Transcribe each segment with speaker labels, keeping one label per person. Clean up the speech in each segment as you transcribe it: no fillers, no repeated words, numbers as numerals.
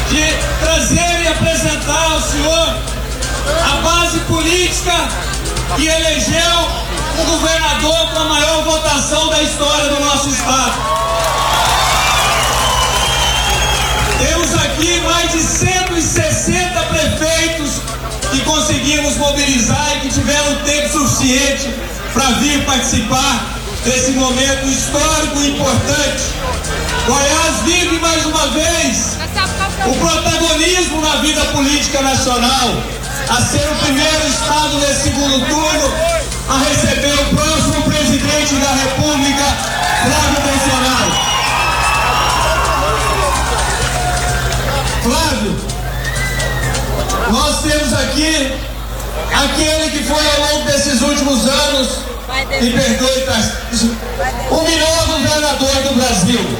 Speaker 1: de trazer e apresentar ao senhor a base política que elegeu um governador com a maior votação da história do nosso estado. Temos aqui mais de 160 prefeitos que conseguimos mobilizar e que tiveram tempo suficiente para vir participar desse momento histórico e importante. Goiás vive mais uma vez o protagonismo na vida política nacional, a ser o primeiro estado nesse segundo turno a receber o próximo presidente da República, Flávio Bolsonaro. Flávio, nós temos aqui aquele que foi ao longo desses últimos anos, me perdoe, o melhor governador do Brasil.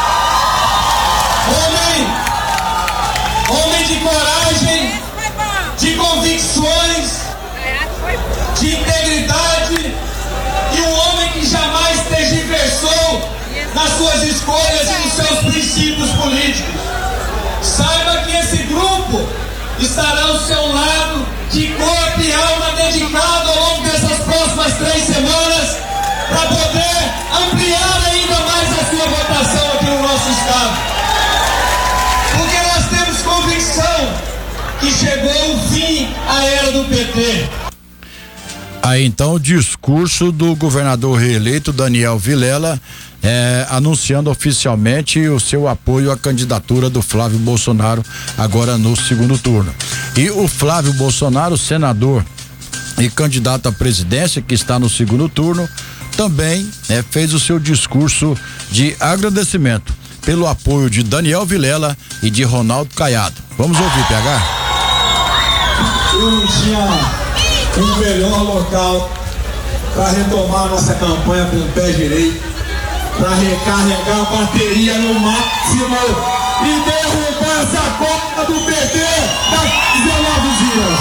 Speaker 1: Homem de coragem, de convicções, de integridade, e um homem que jamais tergiversou nas suas escolhas e nos seus princípios políticos. Saiba que esse grupo estará ao seu lado, de corpo e alma, dedicado ao longo dessas próximas 3 semanas, para poder ampliar ainda mais a sua votação aqui no nosso estado. Porque nós temos convicção que chegou o fim à era do PT.
Speaker 2: Aí então o discurso do governador reeleito Daniel Vilela, anunciando oficialmente o seu apoio à candidatura do Flávio Bolsonaro agora no segundo turno. E o Flávio Bolsonaro, senador e candidato à presidência, que está no segundo turno, também fez o seu discurso de agradecimento pelo apoio de Daniel Vilela e de Ronaldo Caiado. Vamos ouvir, PH?
Speaker 3: Eu não tinha um melhor local para retomar nossa campanha com o pé direito, para recarregar a bateria no máximo e derrubar essa Copa do PT daqui 19 dias.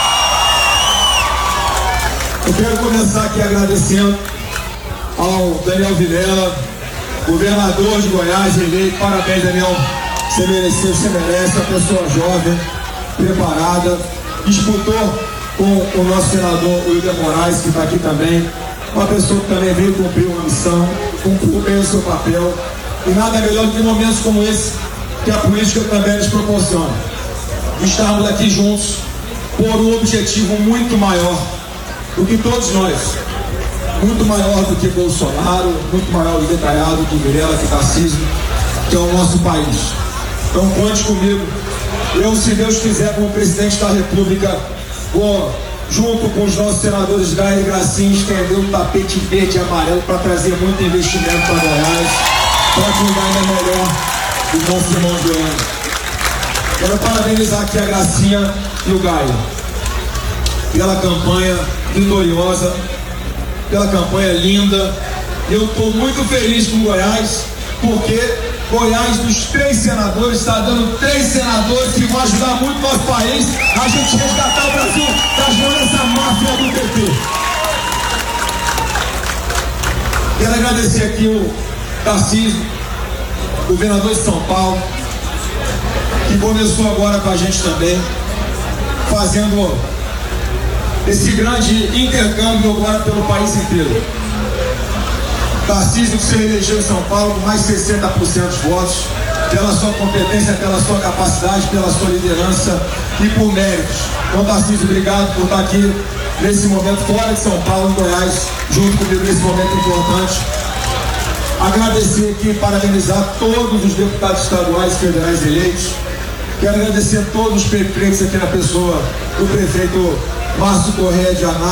Speaker 3: Eu quero começar aqui agradecendo ao Daniel Vilela, governador de Goiás eleito. Parabéns, Daniel, você mereceu, você merece, uma pessoa jovem, preparada, disputou com o nosso senador Wilder Moraes, que está aqui também, uma pessoa que também veio cumprir uma missão, cumpriu bem o seu papel, e nada melhor do que momentos como esse que a política também nos proporciona. Estarmos aqui juntos por um objetivo muito maior do que todos nós, muito maior do que Bolsonaro, muito maior do que Caiado, do que Vilela, que Tarcísio, que é o nosso país. Então conte comigo. Eu, se Deus quiser, como presidente da República, vou, junto com os nossos senadores Gaia e Gracinha, estender o tapete verde e amarelo para trazer muito investimento para Goiás, para cuidar ainda melhor dos nossos irmãos goianos. Quero parabenizar aqui a Gracinha e o Gaia pela campanha vitoriosa, pela campanha linda. Eu estou muito feliz com Goiás, porque Goiás, dos 3 senadores, está dando 3 senadores que vão ajudar muito o nosso país a gente resgatar o Brasil das mãos dessa máfia do PT. Quero agradecer aqui o Tarcísio, governador de São Paulo, que começou agora com a gente também, fazendo esse grande intercâmbio agora pelo país inteiro. Tarcísio, que se elegeu em São Paulo com mais de 60% dos votos, pela sua competência, pela sua capacidade, pela sua liderança e por méritos. Então, Tarcísio, obrigado por estar aqui nesse momento fora de São Paulo, em Goiás, junto comigo nesse momento importante. Agradecer aqui e parabenizar todos os deputados estaduais e federais eleitos. Quero agradecer a todos os prefeitos aqui na pessoa do prefeito Márcio Correia de Anápolis.